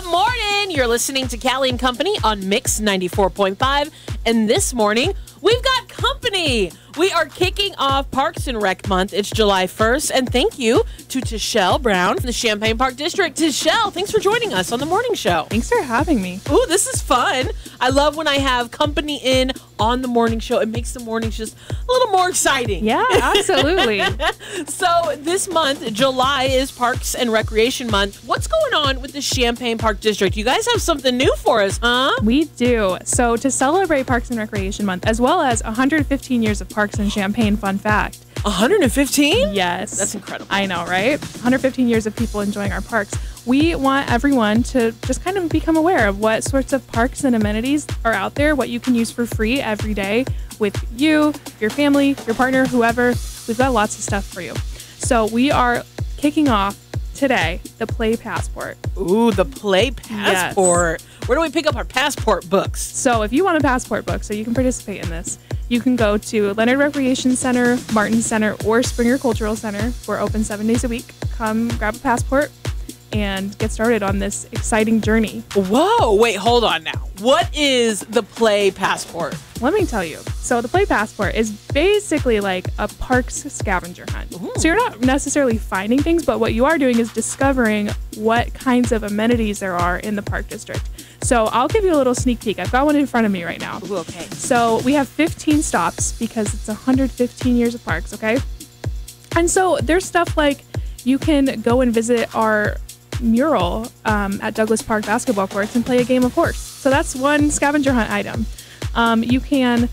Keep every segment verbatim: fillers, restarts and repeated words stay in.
Good morning. You're listening to Callie and Company on Mix ninety-four point five. And this morning, we've got company. We are kicking off Parks and Rec Month. It's July first. And thank you to Tishelle Brown from the Champaign Park District. Tishelle, thanks for joining us on the morning show. Thanks for having me. Ooh, this is fun. I love when I have company in on the morning show. It makes the mornings just a little more exciting. Yeah, absolutely. So this month, July, is Parks and Recreation Month. What's going on with the Champaign Park District? You guys have something new for us, huh? We do. So to celebrate Parks and Recreation Month, as well as one hundred fifteen years of Parks and Champaign, fun fact. one hundred fifteen? Yes. That's incredible. I know, right? one hundred fifteen years of people enjoying our parks. We want everyone to just kind of become aware of what sorts of parks and amenities are out there, what you can use for free every day with you, your family, your partner, whoever. We've got lots of stuff for you. So we are kicking off today the Play Passport. Ooh, the Play Passport. Yes. Where do we pick up our passport books? So if you want a passport book so you can participate in this, you can go to Leonard Recreation Center, Martin Center, or Springer Cultural Center. We're open seven days a week. Come grab a passport and get started on this exciting journey. Whoa, wait, hold on now. What is the Play Passport? Let me tell you. So the Play Passport is basically like a parks scavenger hunt. Ooh. So you're not necessarily finding things, but what you are doing is discovering what kinds of amenities there are in the park district. So I'll give you a little sneak peek. I've got one in front of me right now. Ooh, okay. So we have fifteen stops because it's one hundred fifteen years of parks, okay? And so there's stuff like you can go and visit our mural um, at Douglas Park basketball courts and play a game of horse. So that's one scavenger hunt item. Um, you can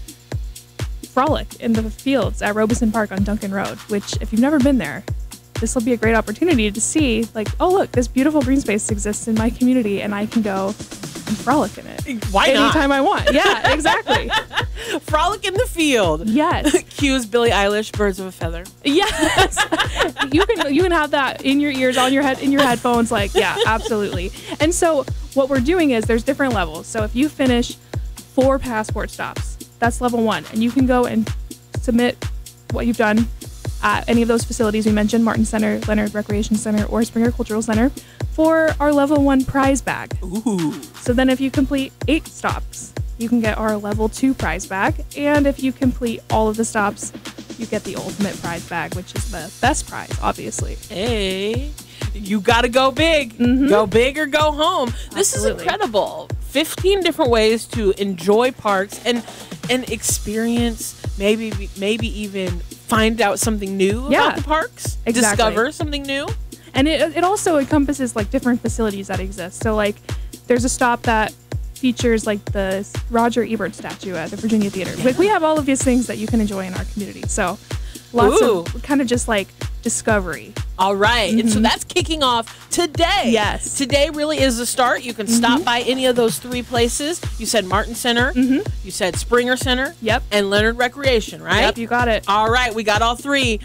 frolic in the fields at Robeson Park on Duncan Road, which if you've never been there, this will be a great opportunity to see like, oh, look, this beautiful green space exists in my community and I can go and frolic in it. Why not? Anytime I want. Yeah, exactly. Frolic in the field. Yes. Cues Billie Eilish, Birds of a Feather. Yes. you can you can have that in your ears, on your head, in your headphones. Like, yeah, absolutely. And so what we're doing is there's different levels. So if you finish four passport stops, that's level one. And you can go and submit what you've done at any of those facilities we mentioned, Martin Center, Leonard Recreation Center, or Springer Cultural Center, for our level one prize bag. Ooh. So then if you complete eight stops, you can get our level two prize bag. And if you complete all of the stops, you get the ultimate prize bag, which is the best prize, obviously. Hey, you got to go big. Mm-hmm. Go big or go home. This Absolutely. is incredible. fifteen different ways to enjoy parks and and experience, maybe maybe even find out something new Yeah, about the parks. exactly. Discover something new. And it, it also encompasses like different facilities that exist. So like there's a stop that features like the Roger Ebert statue at the Virginia Theater. Yeah. Like we have all of these things that you can enjoy in our community. So lots Ooh. of kind of just like discovery. All right. Mm-hmm. And so that's kicking off today. Yes. Today really is the start. You can Mm-hmm. stop by any of those three places. You said Martin Center. Mm-hmm. You said Springer Center. Yep. And Leonard Recreation, right? Yep, you got it. All right. We got all three.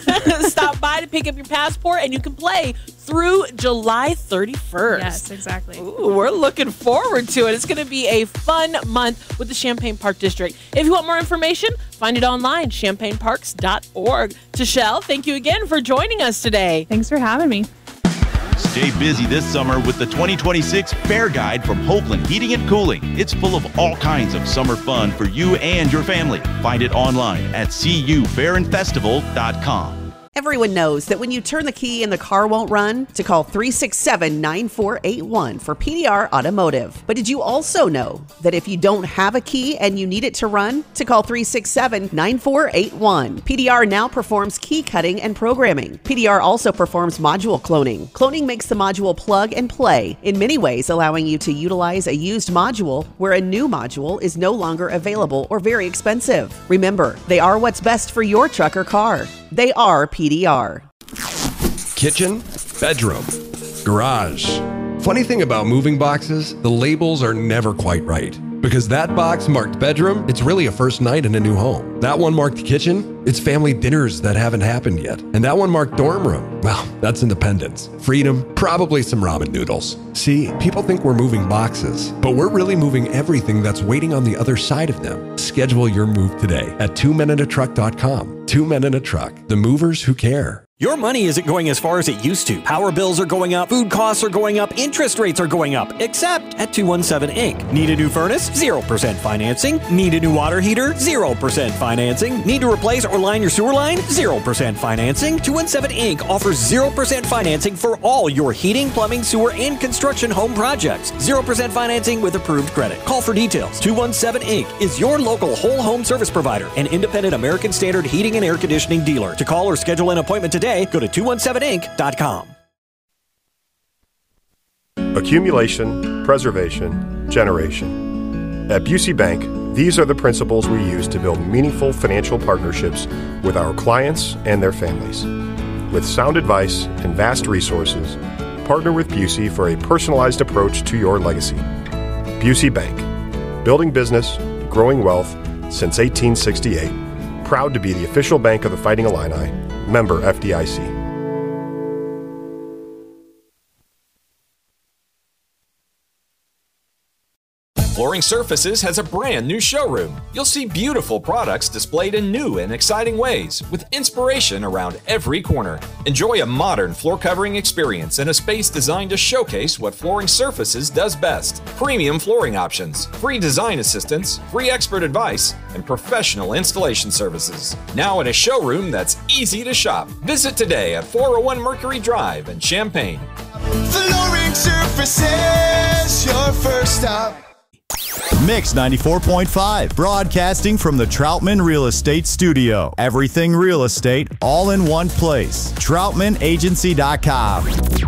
Stop by to pick up your passport and you can play through July thirty-first. Yes, exactly. Ooh, we're looking forward to it. It's going to be a fun month with the Champaign Park District. If you want more information, find it online, champaign parks dot org. Tishelle, thank you again for joining us today. Thanks for having me. Stay busy this summer with the twenty twenty-six Fair Guide from Hopeland Heating and Cooling. It's full of all kinds of summer fun for you and your family. Find it online at c u fair and festival dot com. Everyone knows that when you turn the key and the car won't run, to call three six seven, nine four eight one for P D R Automotive. But did you also know that if you don't have a key and you need it to run, to call three six seven, nine four eight one. P D R now performs key cutting and programming. P D R also performs module cloning. Cloning makes the module plug and play, in many ways allowing you to utilize a used module where a new module is no longer available or very expensive. Remember, they are what's best for your truck or car. They are P D R. Kitchen, bedroom, garage. Funny thing about moving boxes, the labels are never quite right. Because that box marked bedroom, it's really a first night in a new home. That one marked kitchen, it's family dinners that haven't happened yet. And that one marked dorm room, well, that's independence. Freedom, probably some ramen noodles. See, people think we're moving boxes, but we're really moving everything that's waiting on the other side of them. Schedule your move today at two men in a truck dot com. Two Men in a Truck, the movers who care. Your money isn't going as far as it used to. Power bills are going up, food costs are going up, interest rates are going up, except at two one seven Incorporated. Need a new furnace? zero percent financing. Need a new water heater? zero percent financing. Need to replace or line your sewer line? zero percent financing. two one seven Incorporated offers zero percent financing for all your heating, plumbing, sewer, and construction home projects. zero percent financing with approved credit. Call for details. two one seven Incorporated is your local whole home service provider and independent American Standard heating and air conditioning dealer. To call or schedule an appointment today, go to two one seven inc dot com. Accumulation, preservation, generation. At Busey Bank, these are the principles we use to build meaningful financial partnerships with our clients and their families. With sound advice and vast resources, partner with Busey for a personalized approach to your legacy. Busey Bank, building business, growing wealth since eighteen sixty-eight. Proud to be the official bank of the Fighting Illini. Member F D I C. Flooring Surfaces has a brand new showroom. You'll see beautiful products displayed in new and exciting ways, with inspiration around every corner. Enjoy a modern floor covering experience in a space designed to showcase what Flooring Surfaces does best. Premium flooring options, free design assistance, free expert advice, and professional installation services. Now in a showroom that's easy to shop. Visit today at four oh one Mercury Drive in Champaign. Flooring Surfaces, your first stop. Mix ninety-four point five, broadcasting from the Troutman Real Estate Studio. Everything real estate, all in one place. Troutman Agency dot com.